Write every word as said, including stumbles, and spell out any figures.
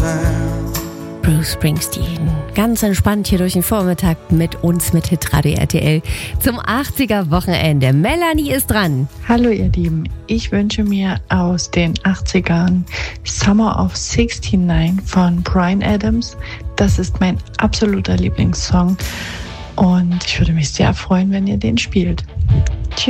Bruce Springsteen, ganz entspannt hier durch den Vormittag mit uns mit Hitradio R T L zum achtziger-Wochenende. Melanie ist dran. Hallo ihr Lieben, ich wünsche mir aus den achtzigern Summer of sixty-nine von Bryan Adams. Das ist mein absoluter Lieblingssong und ich würde mich sehr freuen, wenn ihr den spielt.